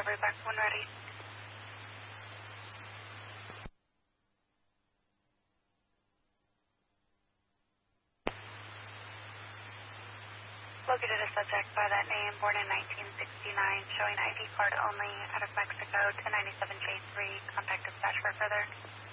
recovery back when ready. Located a subject by that name, born in 1969, showing ID card only out of Mexico, 1097J3. Contact dispatch for further.